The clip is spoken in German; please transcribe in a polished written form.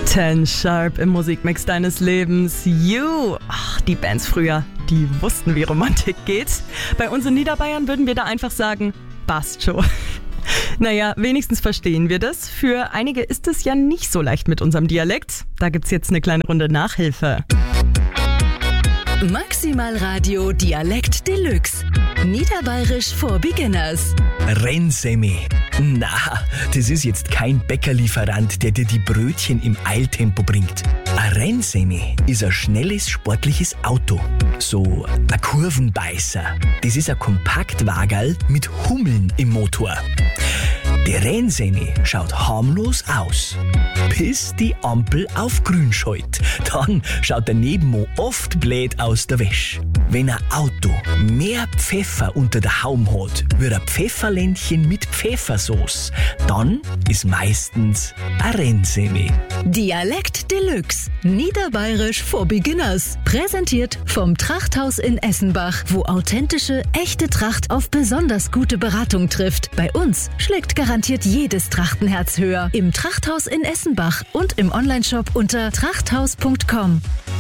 Ten Sharp im Musikmix deines Lebens. You! Ach, die Bands früher, die wussten, wie Romantik geht. Bei uns in Niederbayern würden wir da einfach sagen, passt schon. Naja, wenigstens verstehen wir das. Für einige ist es ja nicht so leicht mit unserem Dialekt. Da gibt's jetzt eine kleine Runde Nachhilfe. Maximal Radio Dialekt Deluxe. Niederbayerisch for Beginners. Rennsemmel. Na, das ist jetzt kein Bäckerlieferant, der dir die Brötchen im Eiltempo bringt. Ein Rennsemmel ist ein schnelles, sportliches Auto. So ein Kurvenbeißer. Das ist ein Kompaktwagerl mit Hummeln im Motor. Der Rennsemmel schaut harmlos aus, bis die Ampel auf grün schaltet. Dann schaut der Nebenmann oft blöd aus der Wäsche. Wenn ein Auto mehr Pfeffer unter der Haube hat, wie ein Pfefferländchen mit Pfeffersauce, dann ist meistens ein Rennsemmel. Dialekt Deluxe. Niederbayerisch for Beginners. Präsentiert vom Trachthaus in Essenbach, wo authentische, echte Tracht auf besonders gute Beratung trifft. Bei uns schlägt garantiert jedes Trachtenherz höher. Im Trachthaus in Essenbach und im Onlineshop unter trachthaus.com.